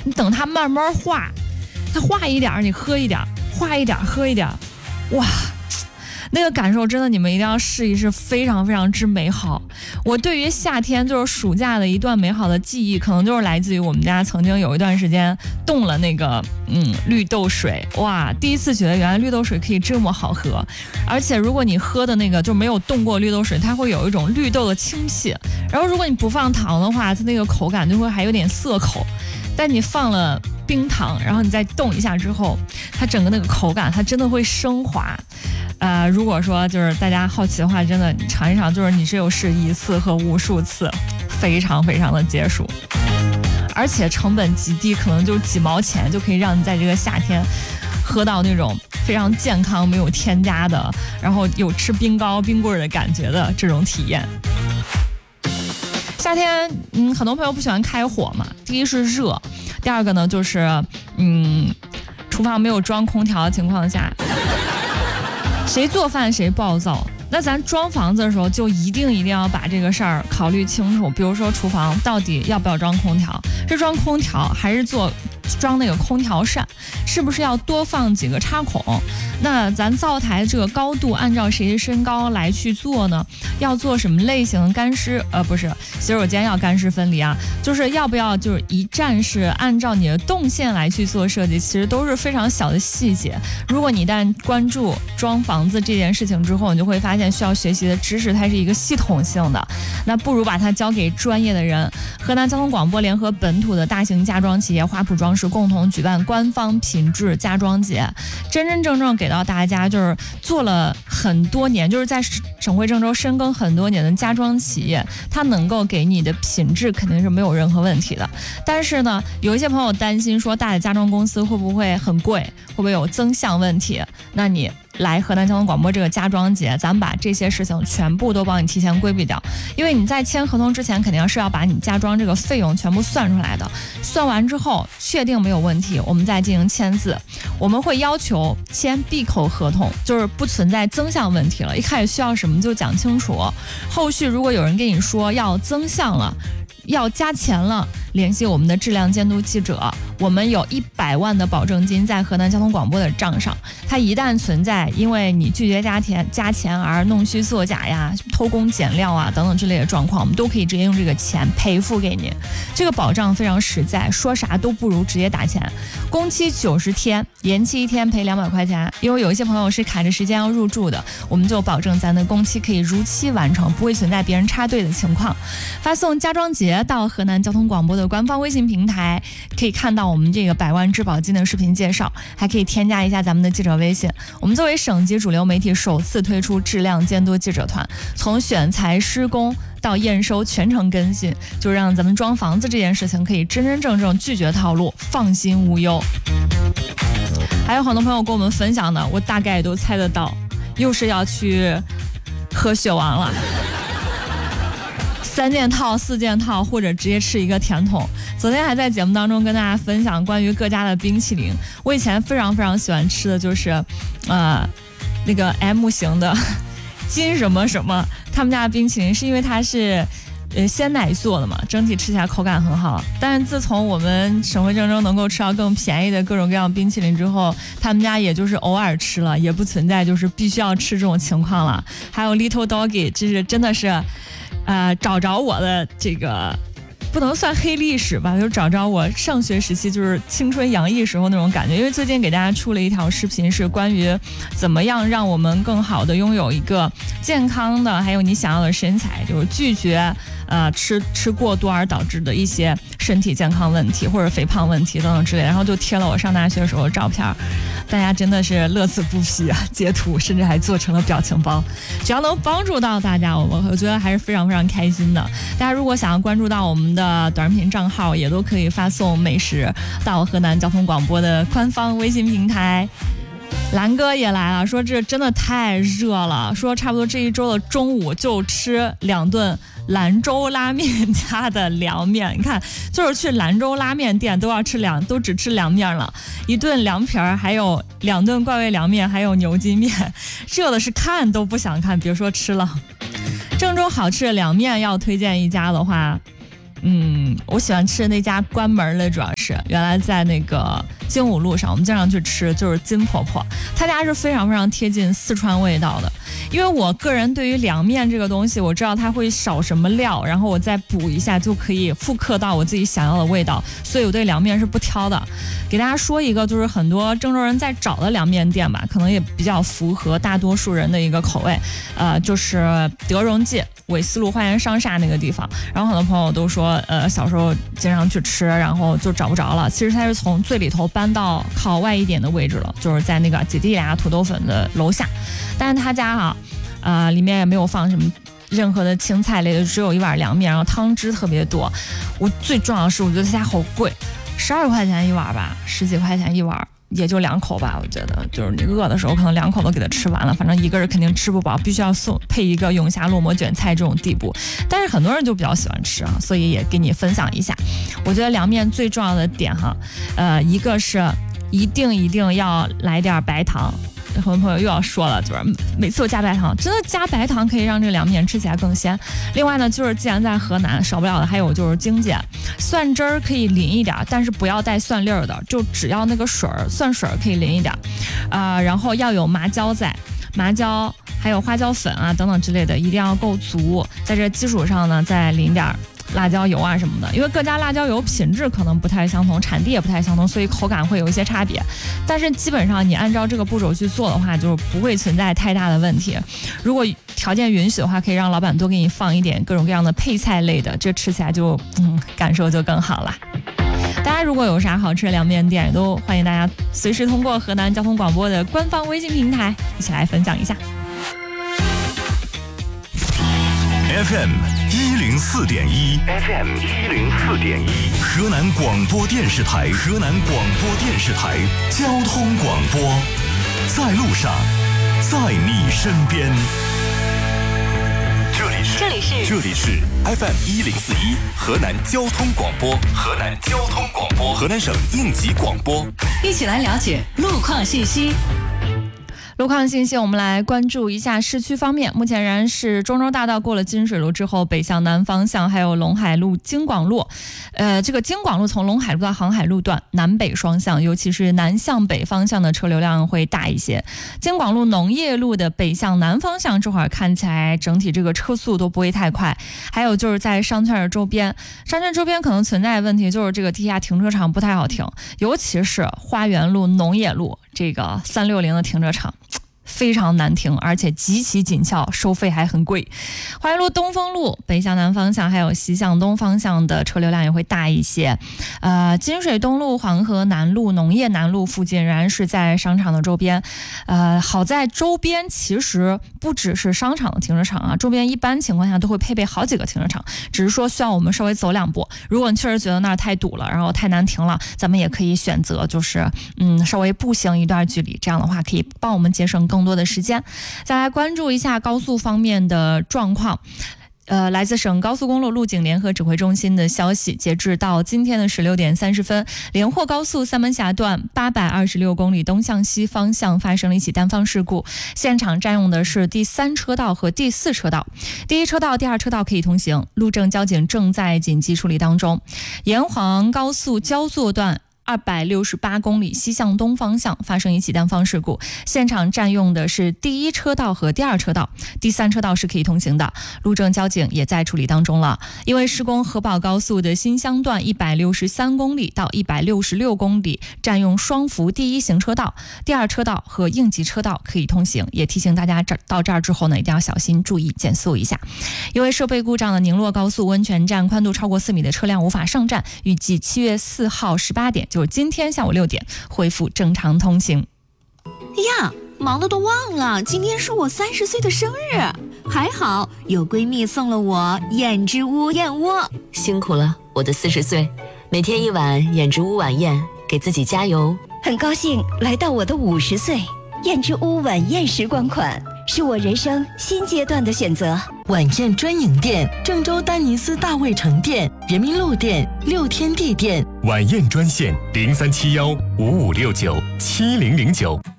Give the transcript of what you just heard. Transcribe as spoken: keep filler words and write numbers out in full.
你等它慢慢化，它化一点你喝一点，化一点喝一点，哇，那个感受真的你们一定要试一试，非常非常之美好。我对于夏天就是暑假的一段美好的记忆，可能就是来自于我们家曾经有一段时间冻了那个嗯绿豆水，哇，第一次觉得原来绿豆水可以这么好喝。而且如果你喝的那个就没有冻过绿豆水，它会有一种绿豆的清气，然后如果你不放糖的话，它那个口感就会还有点涩口，但你放了冰糖，然后你再冻一下之后，它整个那个口感它真的会升华。呃，如果说就是大家好奇的话，真的你尝一尝，就是你只有试一次和无数次，非常非常的解暑，而且成本极低，可能就几毛钱就可以让你在这个夏天喝到那种非常健康、没有添加的，然后有吃冰糕、冰棍的感觉的这种体验。夏天，嗯，很多朋友不喜欢开火嘛，第一是热，第二个呢就是，嗯，厨房没有装空调的情况下，谁做饭谁暴躁。那咱装房子的时候就一定一定要把这个事儿考虑清楚，比如说厨房到底要不要装空调，是装空调还是做装那个空调扇，是不是要多放几个插孔，那咱灶台这个高度按照谁的身高来去做呢？要做什么类型干湿呃不是洗手间要干湿分离啊，就是要不要就是一站式按照你的动线来去做设计，其实都是非常小的细节。如果你一旦关注装房子这件事情之后，你就会发现需要学习的知识它是一个系统性的，那不如把它交给专业的人。河南交通广播联合本土的大型家装企业花圃装饰共同举办官方品质家装节，真真正正给到大家就是做了很多年，就是在省会郑州深耕很多年的家装企业，它能够给你的品质肯定是没有任何问题的。但是呢，有一些朋友担心说大的家装公司会不会很贵，会不会有增项问题，那你来河南交通广播这个家装节，咱们把这些事情全部都帮你提前规避掉。因为你在签合同之前肯定是要把你家装这个费用全部算出来的，算完之后确定没有问题，我们再进行签字。我们会要求签闭口合同，就是不存在增项问题了，一开始需要什么就讲清楚，后续如果有人跟你说要增项了，要加钱了，联系我们的质量监督记者，我们有一百万的保证金在河南交通广播的账上，它一旦存在因为你拒绝加钱加钱而弄虚作假呀、偷工减料啊等等之类的状况，我们都可以直接用这个钱赔付给你。这个保障非常实在，说啥都不如直接打钱。工期九十天，延期一天赔两百块钱。因为有一些朋友是卡着时间要入住的，我们就保证咱的工期可以如期完成，不会存在别人插队的情况。发送家装节到河南交通广播的官方微信平台，可以看到我们这个百万质保金的视频介绍，还可以添加一下咱们的记者微信。我们作为省级主流媒体首次推出质量监督记者团，从选材施工到验收全程跟进，就让咱们装房子这件事情可以真真正正拒绝套路，放心无忧。还有很多朋友跟我们分享的，我大概也都猜得到，又是要去喝雪王了。三件套、四件套，或者直接吃一个甜筒。昨天还在节目当中跟大家分享关于各家的冰淇淋。我以前非常非常喜欢吃的就是，呃，那个 M 型的金什么什么，他们家的冰淇淋是因为它是呃鲜奶做的嘛，整体吃起来口感很好。但是自从我们省会郑州能够吃到更便宜的各种各样冰淇淋之后，他们家也就是偶尔吃了，也不存在就是必须要吃这种情况了。还有 Little Doggy， 这是真的是。呃，找着我的这个不能算黑历史吧，就找着我上学时期就是青春洋溢时候那种感觉。因为最近给大家出了一条视频，是关于怎么样让我们更好的拥有一个健康的还有你想要的身材，就是拒绝呃吃吃过多而导致的一些身体健康问题或者肥胖问题等等之类的，然后就贴了我上大学的时候的照片，大家真的是乐此不疲啊，截图甚至还做成了表情包。只要能帮助到大家，我我觉得还是非常非常开心的。大家如果想要关注到我们的短视频账号，也都可以发送美食到河南交通广播的官方微信平台。兰哥也来了，说这真的太热了，说差不多这一周的中午就吃两顿兰州拉面家的凉面。你看，就是去兰州拉面店都要吃两，都只吃凉面了，一顿凉皮儿，还有两顿怪味凉面，还有牛筋面，热的是看都不想看，别说吃了。郑州好吃的凉面要推荐一家的话， 嗯，我喜欢吃的那家关门了，主要是原来在那个精武路上，我们经常去吃，就是金婆婆，他家是非常非常贴近四川味道的。因为我个人对于凉面这个东西，我知道它会少什么料，然后我再补一下就可以复刻到我自己想要的味道，所以我对凉面是不挑的。给大家说一个，就是很多郑州人在找的凉面店吧，可能也比较符合大多数人的一个口味，呃，就是德荣记纬思路花园商厦那个地方。然后很多朋友都说，呃，小时候经常去吃，然后就找不着了。其实它是从最里头搬到靠外一点的位置了，就是在那个姐弟俩土豆粉的楼下。但是他家啊，呃，里面也没有放什么任何的青菜类的，只有一碗凉面，然后汤汁特别多。我最重要的是，我觉得他家好贵，十二块钱一碗吧，十几块钱一碗。也就两口吧，我觉得就是你饿的时候可能两口都给它吃完了，反正一个人肯定吃不饱，必须要送配一个永霞落寞卷菜这种地步。但是很多人就比较喜欢吃啊，所以也给你分享一下。我觉得凉面最重要的点哈，呃，一个是一定一定要来点白糖。很多朋友又要说了，就是每次我加白糖，真的加白糖可以让这个凉面吃起来更鲜。另外呢，就是既然在河南，少不了的还有就是荆芥，蒜汁儿可以淋一点，但是不要带蒜粒儿的，就只要那个水儿，蒜水儿可以淋一点，啊、呃，然后要有麻椒在，麻椒还有花椒粉啊等等之类的，一定要够足。在这基础上呢，再淋点辣椒油啊什么的，因为各家辣椒油品质可能不太相同，产地也不太相同，所以口感会有一些差别。但是基本上你按照这个步骤去做的话，就不会存在太大的问题。如果条件允许的话，可以让老板多给你放一点各种各样的配菜类的，这吃起来就嗯感受就更好了。大家如果有啥好吃的凉面店，也都欢迎大家随时通过河南交通广播的官方微信平台一起来分享一下。 F M 一零四点一 ，F M 一零四点一，河南广播电视台，河南广播电视台交通广播，在路上，在你身边。这里是这里是这里是 F M 一零四一，河南交通广播，河南交通广播，河南省应急广播， 一起来了解路况信息。 路况信息，我们来关注一下市区方面。目前仍然是中州大道过了金水路之后，北向南方向还有陇海路、京广路，呃，这个京广路从陇海路到航海路段南北双向，尤其是南向北方向的车流量会大一些。京广路农业路的北向南方向这会儿看起来整体这个车速都不会太快。还有就是在商圈周边，商圈周边可能存在的问题就是这个地下停车场不太好停，尤其是花园路、农业路这个三六零的停车场。非常难停，而且极其紧俏，收费还很贵。花园路、东风路北向南方向还有西向东方向的车流量也会大一些。呃，金水东路、黄河南路、农业南路附近仍然是在商场的周边。呃，好在周边其实不只是商场的停车场啊，周边一般情况下都会配备好几个停车场，只是说需要我们稍微走两步。如果你确实觉得那儿太堵了，然后太难停了，咱们也可以选择就是嗯稍微步行一段距离，这样的话可以帮我们节省更多的时间。再来关注一下高速方面的状况。呃，来自省高速公路路警联合指挥中心的消息，截至到今天的十六点三十分，连霍高速三门峡段八百二十六公里东向西方向发生了一起单方事故，现场占用的是第三车道和第四车道，第一车道、第二车道可以通行，路政交警正在紧急处理当中。沿黄高速焦作段二百六十八公里西向东方向发生一起单方事故，现场占用的是第一车道和第二车道，第三车道是可以通行的，路政交警也在处理当中了。因为施工河宝高速的新乡段一百六十三公里到一百六十六公里占用双福第一行车道，第二车道和应急车道可以通行，也提醒大家这到这儿之后呢，一定要小心注意减速一下。因为设备故障的宁洛高速温泉站宽度超过四米的车辆无法上站，预计七月四号十八点，就是今天下午六点恢复正常通行。 呀，忙得都忘了今天是我三十岁的生日，还好有闺蜜送了我燕之屋燕窝。 辛苦了，我的四十岁，每天一碗燕之屋晚宴，给自己加油。 很高兴来到我的五十岁，燕之屋晚宴时光款是我人生新阶段的选择。 晚宴专营店：郑州丹尼斯大卫城店、人民路店、六天地店。 晚宴专线零三七幺五五六九七零零九。